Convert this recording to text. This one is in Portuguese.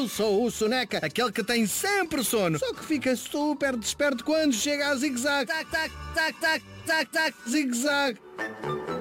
Eu sou o Soneca, aquele que tem sempre sono, só que fica super desperto quando chega a zigue-zague. Tac, tac, tac, tac, tac, tac, zigue-zague.